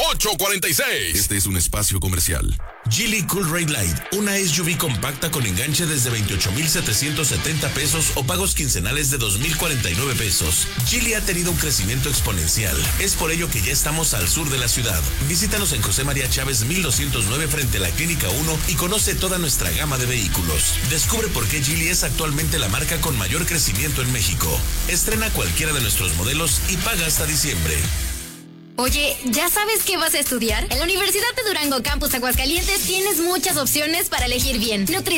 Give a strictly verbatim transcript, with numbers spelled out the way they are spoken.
ocho cuarenta y seis. Este es un espacio comercial. Geely Cool Ride Light, una S U V compacta con enganche desde veintiocho mil setecientos setenta pesos o pagos quincenales de dos mil cuarenta y nueve pesos. Geely ha tenido un crecimiento exponencial. Es por ello que ya estamos al sur de la ciudad. Visítanos en José María Chávez mil doscientos nueve frente a la Clínica uno y conoce toda nuestra gama de vehículos. Descubre por qué Geely es actualmente la marca con mayor crecimiento en México. Estrena cualquiera de nuestros modelos y paga hasta diciembre. Oye, ¿ya sabes qué vas a estudiar? En la Universidad de Durango Campus Aguascalientes tienes muchas opciones para elegir bien. Nutri